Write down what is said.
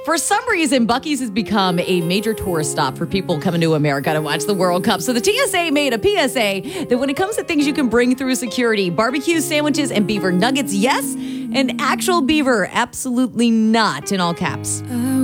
For some reason, Buc-ee's has become a major tourist stop for people coming to America to watch the World Cup. So the TSA made a PSA that when it comes to things you can bring through security, barbecue sandwiches and beaver nuggets, yes, and actual beaver, absolutely not, in all caps.